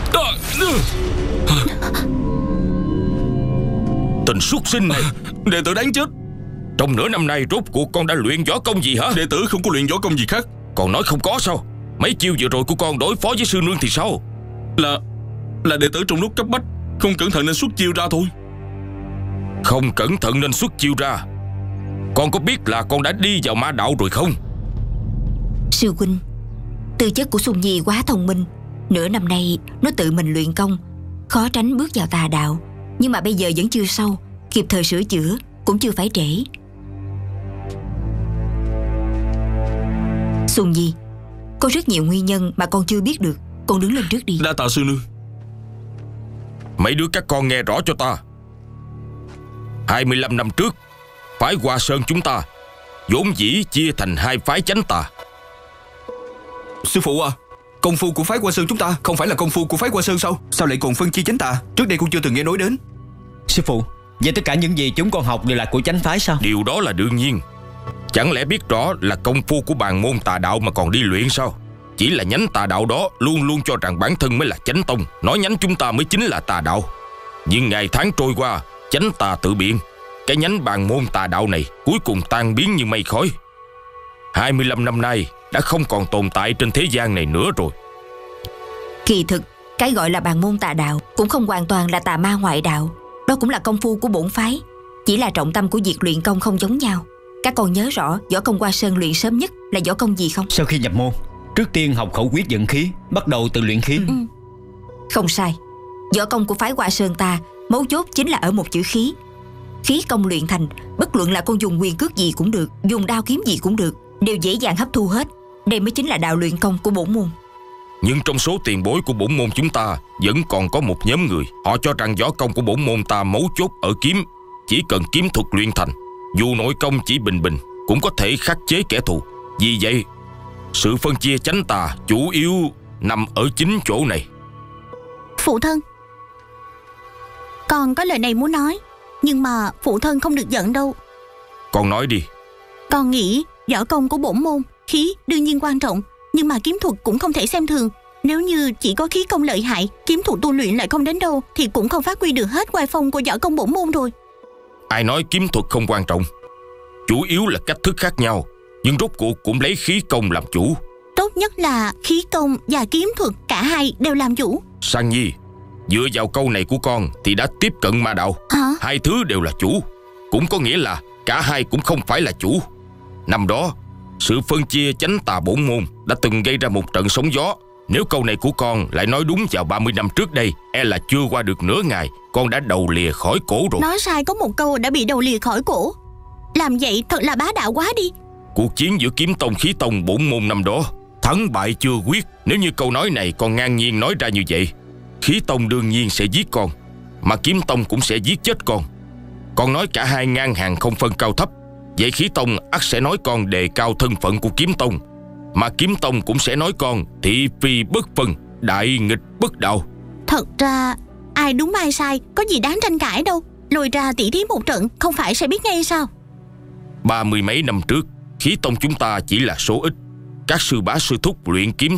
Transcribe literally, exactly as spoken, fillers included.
Tên súc sinh này. Đệ tử đáng chết. Trong nửa năm nay rốt cuộc con đã luyện võ công gì hả? Đệ tử không có luyện võ công gì khác. Còn nói không có sao? Mấy chiêu vừa rồi của con đối phó với sư nương thì sao? Là Là đệ tử trong lúc cấp bách không cẩn thận nên xuất chiêu ra thôi. Không cẩn thận nên xuất chiêu ra? Con có biết là con đã đi vào ma đạo rồi không? Sư huynh, tư chất của Xuân Nhi quá thông minh. Nửa năm nay nó tự mình luyện công, khó tránh bước vào tà đạo. Nhưng mà bây giờ vẫn chưa sâu, kịp thời sửa chữa cũng chưa phải trễ. Xuân Nhi, có rất nhiều nguyên nhân mà con chưa biết được. Con đứng lên trước đi. Đa tạ sư nương. Mấy đứa các con nghe rõ cho ta. hai mươi lăm năm trước, phái Hoa Sơn chúng ta vốn dĩ chia thành hai phái chánh tà. Sư phụ à, công phu của phái Hoa Sơn chúng ta không phải là công phu của phái Hoa Sơn sao? Sao lại còn phân chia chánh tà? Trước đây con chưa từng nghe nói đến. Sư phụ, vậy tất cả những gì chúng con học đều là của chánh phái sao? Điều đó là đương nhiên. Chẳng lẽ biết rõ là công phu của bàn môn tà đạo mà còn đi luyện sao? Chỉ là nhánh tà đạo đó luôn luôn cho rằng bản thân mới là chánh tông, nói nhánh chúng ta mới chính là tà đạo. Nhưng ngày tháng trôi qua, chánh tà tự biến, cái nhánh bàn môn tà đạo này cuối cùng tan biến như mây khói. hai mươi lăm năm nay đã không còn tồn tại trên thế gian này nữa rồi. Kỳ thực, cái gọi là bàn môn tà đạo cũng không hoàn toàn là tà ma ngoại đạo. Đó cũng là công phu của bổn phái. Chỉ là trọng tâm của việc luyện công không giống nhau. Các con nhớ rõ võ công Hoa Sơn luyện sớm nhất là võ công gì không? Sau khi nhập môn, trước tiên học khẩu quyết dẫn khí, bắt đầu từ luyện khí. ừ. Không sai. Võ công của phái Hoa Sơn ta mấu chốt chính là ở một chữ khí. Khí công luyện thành, bất luận là con dùng quyền cước gì cũng được, dùng đao kiếm gì cũng được, đều dễ dàng hấp thu hết. Đây mới chính là đạo luyện công của bổn môn. Nhưng trong số tiền bối của bổn môn chúng ta vẫn còn có một nhóm người, họ cho rằng võ công của bổn môn ta mấu chốt ở kiếm. Chỉ cần kiếm thuật luyện thành, dù nội công chỉ bình bình cũng có thể khắc chế kẻ thù. Vì vậy, sự phân chia chánh tà chủ yếu nằm ở chính chỗ này. Phụ thân, con có lời này muốn nói, nhưng mà phụ thân không được giận đâu. Con nói đi. Con nghĩ võ công của bổn môn, khí đương nhiên quan trọng, nhưng mà kiếm thuật cũng không thể xem thường. Nếu như chỉ có khí công lợi hại, kiếm thuật tu luyện lại không đến đâu, thì cũng không phát huy được hết oai phong của võ công bổn môn rồi. Ai nói kiếm thuật không quan trọng? Chủ yếu là cách thức khác nhau, nhưng rốt cuộc cũng lấy khí công làm chủ. Tốt nhất là khí công và kiếm thuật cả hai đều làm chủ. Sang Nhi, dựa vào câu này của con thì đã tiếp cận ma đạo. Hả? Hai thứ đều là chủ, cũng có nghĩa là cả hai cũng không phải là chủ. Năm đó, sự phân chia chánh tà bổn môn đã từng gây ra một trận sóng gió. Nếu câu này của con lại nói đúng vào ba mươi năm trước đây, e là chưa qua được nửa ngày con đã đầu lìa khỏi cổ rồi. Nói sai có một câu đã bị đầu lìa khỏi cổ. Làm vậy thật là bá đạo quá đi. Cuộc chiến giữa kiếm tông khí tông bổn môn năm đó, thắng bại chưa quyết. Nếu như câu nói này con ngang nhiên nói ra như vậy, khí tông đương nhiên sẽ giết con, mà kiếm tông cũng sẽ giết chết con. Con nói cả hai ngang hàng không phân cao thấp, vậy khí tông ắt sẽ nói con đề cao thân phận của kiếm tông, mà kiếm tông cũng sẽ nói con thị phi bất phân, đại nghịch bất đạo. Thật ra ai đúng ai sai có gì đáng tranh cãi đâu. Lùi ra tỉ thí một trận không phải sẽ biết ngay sao? Ba mươi mấy năm trước, khí tông chúng ta chỉ là số ít. Các sư bá sư thúc luyện kiếm